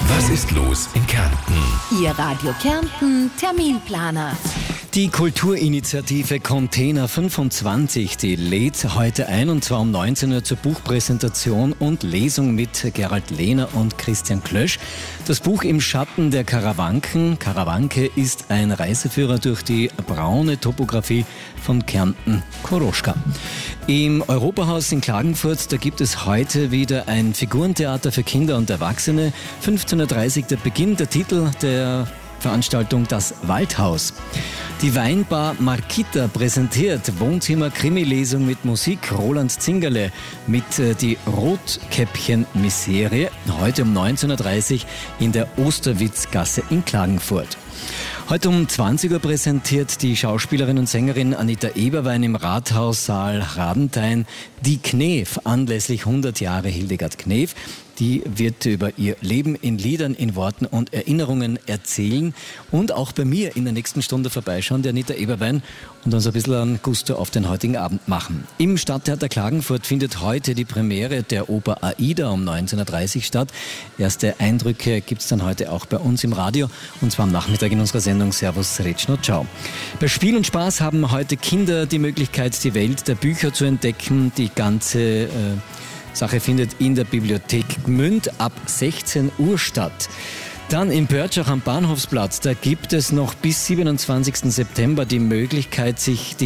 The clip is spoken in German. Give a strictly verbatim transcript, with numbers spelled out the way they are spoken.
Was ist los in Kärnten? Ihr Radio Kärnten Terminplaner. Die Kulturinitiative Container fünfundzwanzig, die lädt heute ein, und zwar um neunzehn Uhr zur Buchpräsentation und Lesung mit Gerald Lehner und Christian Klösch. Das Buch Im Schatten der Karawanken. Karawanke ist ein Reiseführer durch die braune Topografie von Kärnten-Koroschka. Im Europahaus in Klagenfurt, da gibt es heute wieder ein Figurentheater für Kinder und Erwachsene. fünfzehn Uhr dreißig der Beginn, der Titel der Veranstaltung Das Waldhaus. Die Weinbar Markita präsentiert Wohnzimmer-Krimi-Lesung mit Musik. Roland Zingerle mit äh, die Rotkäppchen-Misere. Heute um neunzehn Uhr dreißig in der Osterwitzgasse in Klagenfurt. Heute um zwanzig Uhr präsentiert die Schauspielerin und Sängerin Anita Eberwein im Rathaussaal Radenthein die Knef anlässlich hundert Jahre Hildegard Knef. Die wird über ihr Leben in Liedern, in Worten und Erinnerungen erzählen und auch bei mir in der nächsten Stunde vorbeischauen, die Anita Eberwein, und uns ein bisschen an Gusto auf den heutigen Abend machen. Im Stadttheater Klagenfurt findet heute die Premiere der Oper Aida um neunzehn Uhr dreißig statt. Erste Eindrücke gibt es dann heute auch bei uns im Radio, und zwar am Nachmittag in unserer Sendung Servus, Srećno, Ciao. Bei Spiel und Spaß haben heute Kinder die Möglichkeit, die Welt der Bücher zu entdecken. Die ganze äh, Sache findet in der Bibliothek Gmünd ab sechzehn Uhr statt. Dann in Pörtschach am Bahnhofsplatz, da gibt es noch bis siebenundzwanzigsten September die Möglichkeit, sich die